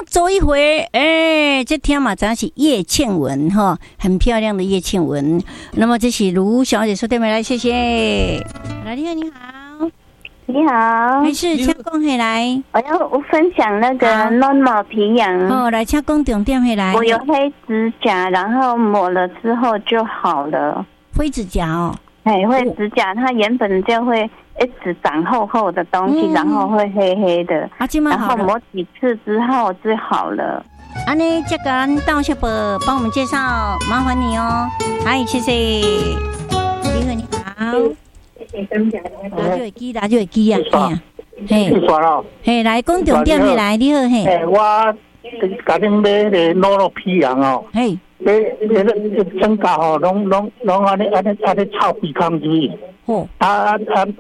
走一回，这天嘛，咱是叶倩文哈，很漂亮的叶倩文。那么这是卢小姐说对没来，谢谢。来，你好，你好， 你好， 还是请讲回来。 我要分享那个 normal 皮痒。 哦，来，请讲重点回来。 我有黑指甲，然后抹了之后就好了。 灰指甲哦。 灰指甲它原本就会一直长厚厚的东西，然后会黑黑的，然后抹几次之后就好了。 安尼，这个道小伯帮我们介绍，麻烦你哦。嗨，谢谢。你好，你好。拿就会记，拿就会记啊。嘿，嘿，来讲重点回来，你好嘿。 我家庭买个脑肉皮羊哦。 嘿。 你增加吼，拢安尼臭鼻孔水。 哦。 甲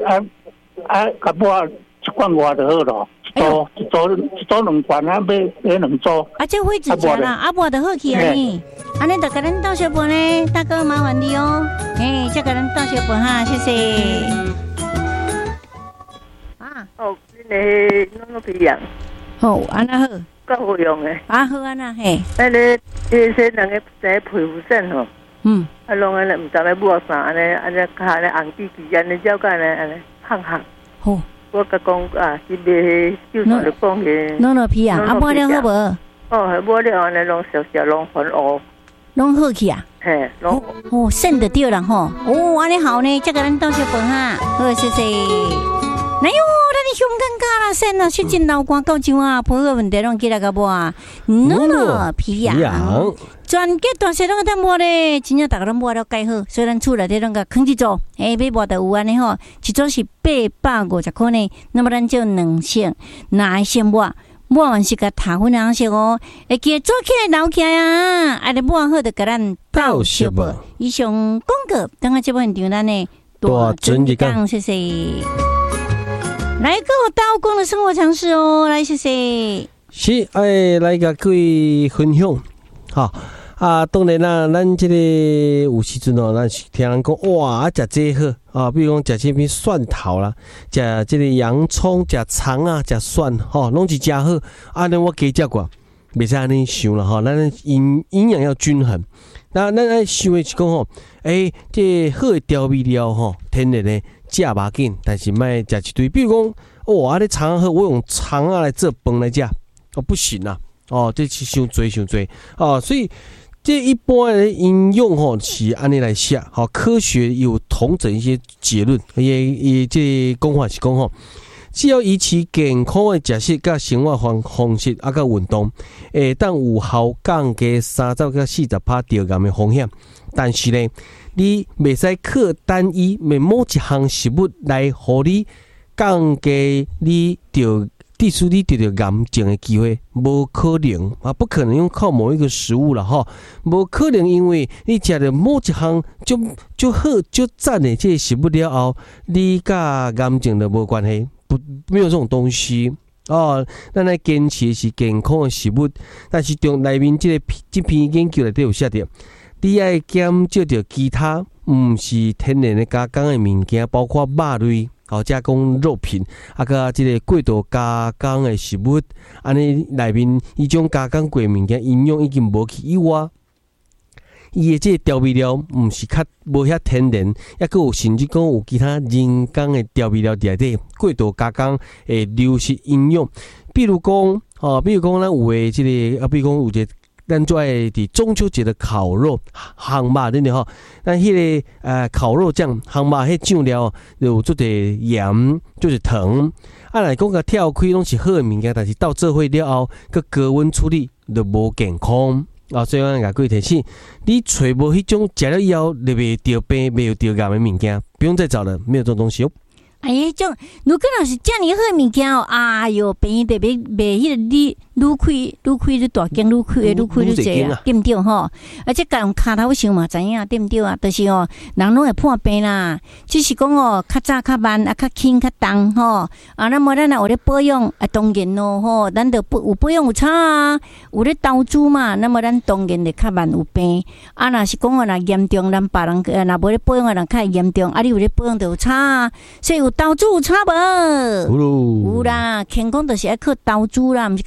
我一罐外就好咯。一组2罐啊，买2组。 这灰指甲啦，无就好去啊你。安尼就甲咱道小婆呢，大哥麻烦你哦。这甲咱道小婆哈，谢谢。 你弄个皮羊。 好，安那好。 够好用诶！ 好安那嘿。 你说人个在皮肤线吼，弄安尼唔知咧抹啥，安尼下咧红滴滴，安尼照个安尼烘。 好， 我甲讲啊，去买就算就讲个。 弄了皮啊，抹了好无？ 抹了安尼弄小弄粉乌， 弄好去啊？ 嘿，弄剩得掉了吼。安尼好呢，这个咱到小饭哈，好谢谢。哎呦，咱香港加啦sen啊，是真老官够上啊，婆个问题拢记来个无啊？皮痒，全家大细拢个抹咧，真正大家拢抹了介好，所以咱厝内底拢个扛一组，买抹就有安尼吼，一组是850块呢，那么咱就2升，哪先抹完是个塔粉红色哦，会记做起来留起来啊，啊，你抹好就甲咱倒小无。以上广告，等下这部现场咱呢大准一讲，谢谢。来跟我刀工的生活常识哦，来谢谢。 是，来甲各位分享，哈当然啦，咱这个有时阵哦，咱是听人讲哇，食这好啊，比如讲食这边蒜头啦，食这个洋葱、食葱啊、食蒜，拢是真好。安尼我加食过，袂使安尼想啦，哈，咱营养要均衡。那咱爱想的是讲吼，这好的调味料吼，天然的。食无紧，但是莫食一堆。比如讲，哇，你葱好，我用葱啊来做饭来食，不行啊！这是伤多所以这一般的应用吼是安尼来写，科学有统整一些结论，也这讲法是讲吼，只要以其健康的食食甲生活方式啊，甲运动，当有效降低30到40%得癌的风险，但是呢。你袂使靠单一某一项食物来互你降低你得癌症的机会，无可能啊！不可能用靠某一个食物了哈，无可能，因为你食了某一项就好就赞的这个食物了后，你甲癌症就无关系，没有这种东西哦。咱来坚持是健康的食物，但是中内面这篇研究内底有写着。你爱减少着其他毋是天然的加工的物件，包括肉类、加工肉品，甲即个过度加工的食物，安尼内面伊种加工过物件营养已经无去以外，伊的即个调味料毋是较无遐天然，抑佫有甚至讲有其他人工的调味料伫内底过度加工会流失营养，比如讲咱有诶即个比如讲有一个。咱最爱伫中秋节的烤肉、烘肉，对不对吼？咱迄个烤肉酱、烘肉迄酱料有做点盐，就是糖。来讲个跳开拢是好的物件，但是到做伙了后，佮高温处理就无健康所以我甲各位提醒，你找无迄种食了以后就袂得病、袂得癌的物件，不用再找了，没有这种东西哦。 种如果若是遮尔好物件哎哟，便特别卖迄个你愈开愈大间，愈开愈济啊，对毋对吼？而且甲用骹头想嘛，知影对毋对啊？就是人拢会破病啦，只是讲较早较慢较轻较重吼那么咱若有咧保养当然咯咱就有保养有差啊，有咧投资嘛，那么咱当然就较慢有病若是讲若严重，咱别人若无咧保养的人较严重你有咧保养就有差啊，所以有投资有差无？有啦，健康就是爱靠投资啦，毋是干那用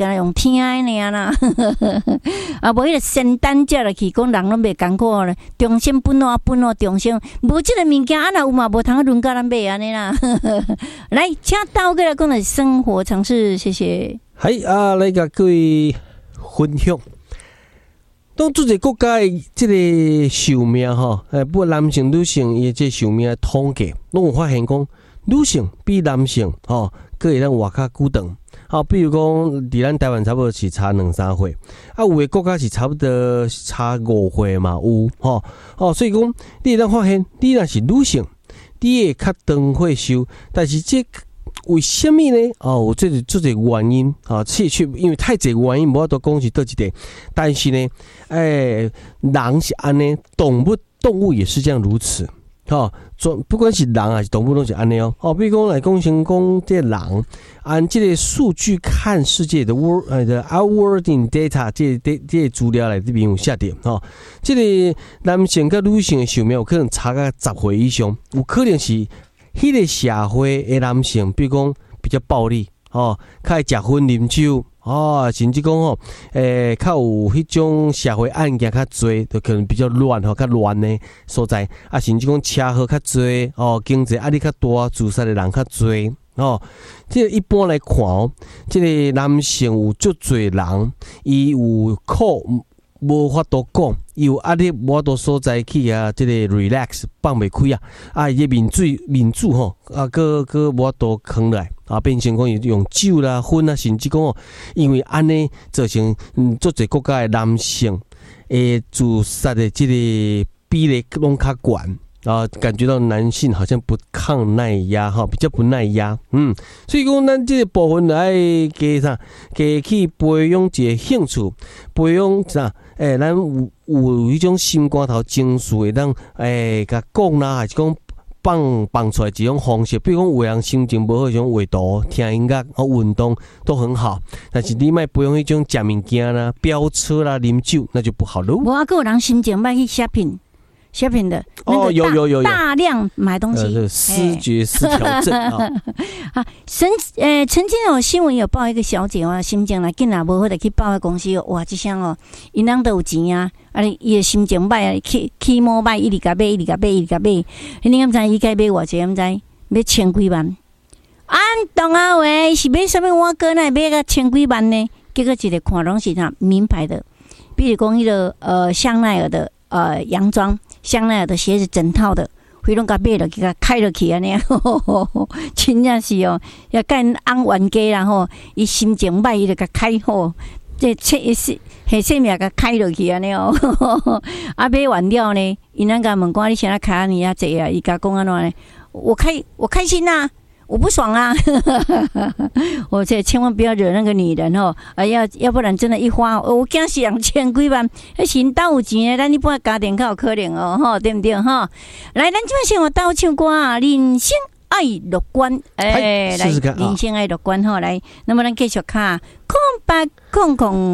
听的啦，啊，无迄个仙丹食落去，讲人拢袂艰苦咧，终身本我终身，无即个物件啊，若有嘛，无通轮到咱买安尼啦。来，请倒过来讲的生活常识，谢谢。 系啊，来甲各位分享。当做一个国家的这个寿命吼，不过男性、女性伊这寿命的统计，拢有发现讲，女性比男性吼，佫会咱活较久长。好，比如讲，伫咱台湾差不多是差2-3岁，啊，有的国家是差不多差5岁嘛，有吼，所以讲，你会发现，你若是女性，你会较长岁寿，但是这为什么呢？有这个原因啊，因为太侪原因，无法度讲是倒一个。但是呢，人是安尼，动物也是这样如此。不管是人还是动物，都是安尼哦。比如讲来讲，先讲这人，按这个数据看世界的 outwarding data 这资料来这边有写点这个男性跟女性的寿命有可能差个10岁以上，有可能是。迄个社会的男性，比如讲比较暴力，较会食薰啉酒，甚至讲较有迄种社会案件较多，就可能比较乱较乱的所在，甚至讲车祸较多，经济压力较大，自杀的人较多，这个一般来看这个男性有足侪人，伊有苦。无法度讲，有压力无法度所在去啊，这个 relax 放袂开啊，伊面子吼个无法度扛来变成讲用酒啦、薰啊，甚至讲因为安尼造成足侪国家的男性自杀的这个比例拢较悬。感觉到男性好像不抗耐压比较不耐压，所以讲咱这个部分来加去培养一个兴趣，培养啥？咱有迄种心肝头情绪会当甲讲啦，还是讲放出来一种方式，比如讲有人心情不好，种画图、听音乐、运动都很好。但是你莫培养迄种食物件啦、飙车啦、啉酒，那就不好喽。 无啊，有人心情歹去shopping的有大量买东西， 思觉失调症曾经有新闻有报一个小姐心情紧啦无好的去报个公司哇，这箱因人都有钱啊，伊的心情歹起毛歹，一直甲买，你敢知伊该买偌济？敢知买1000几万？当啊喂，是买什么碗糕呢？买个1000几万呢？结果一个看拢是名牌的，比如讲迄个香奈儿的洋装。香奈儿的鞋子整套的，回拢甲买落去，甲开落去安尼，真正是要干安玩家然后伊心情歹，伊就甲开好，这是黑色面甲开落去安尼买完了呢，伊人甲问讲你现在开你啊济啊，伊甲讲安怎呢？我开心啊。我不爽啊！我这千万不要惹那个女人要不然真的一花，我惊是2000几万，那是倒有钱的，咱一般家庭较有可能对不对来，咱这边先我倒唱歌人生爱乐观，来人生爱乐观来，那么咱继续看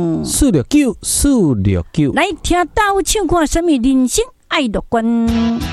469， 来听倒唱歌，什么人生爱乐观。